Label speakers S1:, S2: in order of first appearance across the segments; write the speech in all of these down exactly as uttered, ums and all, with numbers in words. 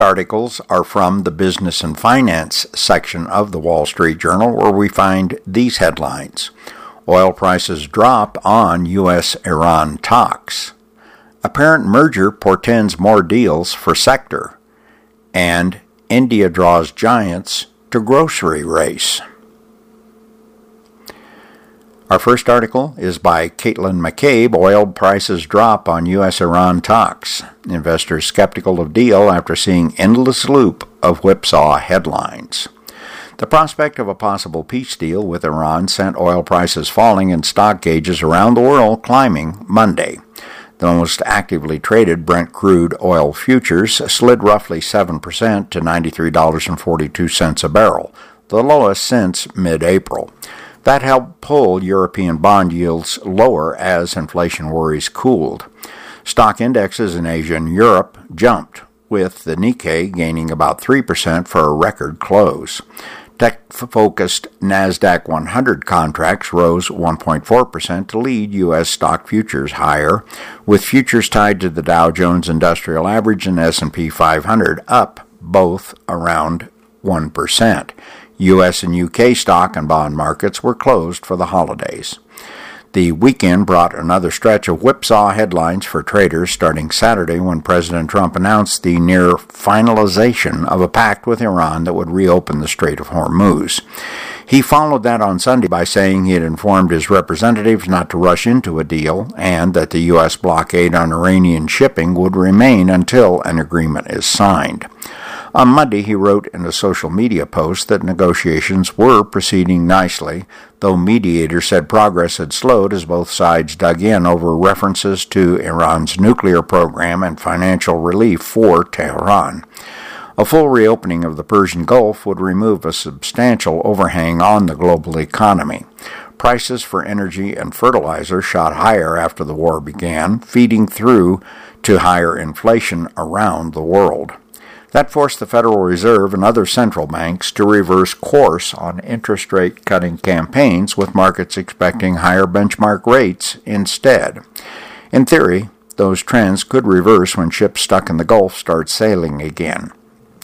S1: Articles are from the Business and Finance section of the Wall Street Journal, where we find these headlines. Oil prices drop on U S Iran talks. Apparent merger portends more deals for sector. And India draws giants to grocery race. Our first article is by Caitlin McCabe. Oil prices drop on U S Iran talks. Investors skeptical of deal after seeing endless loop of whipsaw headlines. The prospect of a possible peace deal with Iran sent oil prices falling and stock gauges around the world climbing Monday. The most actively traded Brent crude oil futures slid roughly seven percent to ninety-three dollars and forty-two cents a barrel, the lowest since mid-April. That helped pull European bond yields lower as inflation worries cooled. Stock indexes in Asia and Europe jumped, with the Nikkei gaining about three percent for a record close. Tech-focused NASDAQ one hundred contracts rose one point four percent to lead U S stock futures higher, with futures tied to the Dow Jones Industrial Average and S and P five hundred up both around one percent. U S and U K stock and bond markets were closed for the holidays. The weekend brought another stretch of whipsaw headlines for traders starting Saturday when President Trump announced the near finalization of a pact with Iran that would reopen the Strait of Hormuz. He followed that on Sunday by saying he had informed his representatives not to rush into a deal and that the U S blockade on Iranian shipping would remain until an agreement is signed. On Monday, he wrote in a social media post that negotiations were proceeding nicely, though mediators said progress had slowed as both sides dug in over references to Iran's nuclear program and financial relief for Tehran. A full reopening of the Persian Gulf would remove a substantial overhang on the global economy. Prices for energy and fertilizer shot higher after the war began, feeding through to higher inflation around the world. That forced the Federal Reserve and other central banks to reverse course on interest rate cutting campaigns, with markets expecting higher benchmark rates instead. In theory, those trends could reverse when ships stuck in the Gulf start sailing again.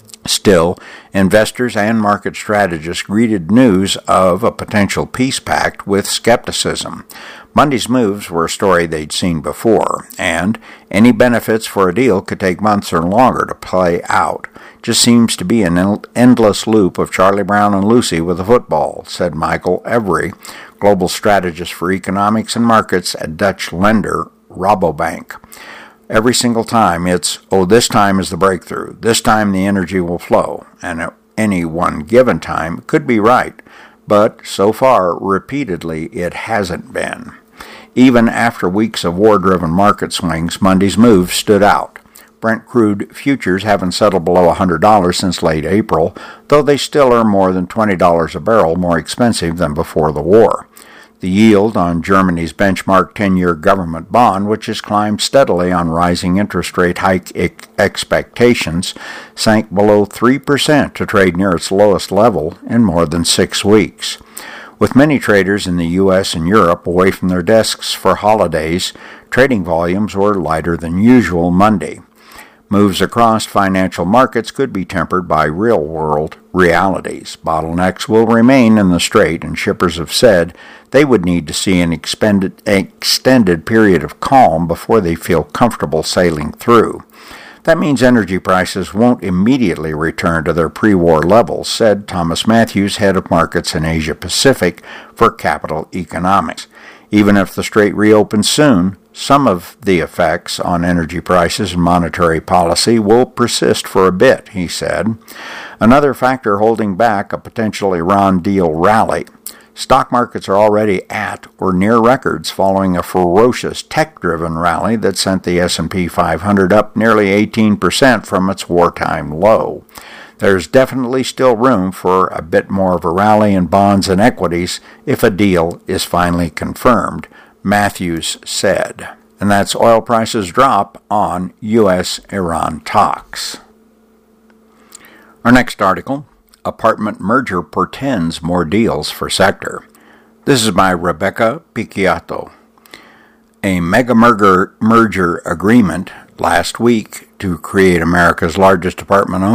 S1: Still, investors and market strategists greeted news of a potential peace pact with skepticism. Monday's moves were a story they'd seen before, and any benefits for a deal could take months or longer to play out. Just seems to be an endless loop of Charlie Brown and Lucy with a football, said Michael Every, global strategist for economics and markets at Dutch lender Rabobank. Every single time it's, oh, this time is the breakthrough, this time the energy will flow, and at any one given time could be right, but so far, repeatedly, it hasn't been. Even after weeks of war-driven market swings, Monday's move stood out. Brent crude futures haven't settled below one hundred dollars since late April, though they still are more than twenty dollars a barrel more expensive than before the war. The yield on Germany's benchmark ten-year government bond, which has climbed steadily on rising interest rate hike ex- expectations, sank below three percent to trade near its lowest level in more than six weeks. With many traders in the U S and Europe away from their desks for holidays, trading volumes were lighter than usual Monday. Moves across financial markets could be tempered by real-world realities. Bottlenecks will remain in the strait, and shippers have said they would need to see an expended, extended period of calm before they feel comfortable sailing through. That means energy prices won't immediately return to their pre-war levels, said Thomas Matthews, head of markets in Asia Pacific for Capital Economics. Even if the strait reopens soon, some of the effects on energy prices and monetary policy will persist for a bit, he said. Another factor holding back a potential Iran deal rally. Stock markets are already at or near records following a ferocious tech-driven rally that sent the S and P five hundred up nearly eighteen percent from its wartime low. There's definitely still room for a bit more of a rally in bonds and equities if a deal is finally confirmed, Matthews said. And that's oil prices drop on U S Iran talks. Our next article, Apartment Merger Portends More Deals for Sector. This is by Rebecca Picciotto. A mega merger, merger agreement last week to create America's largest apartment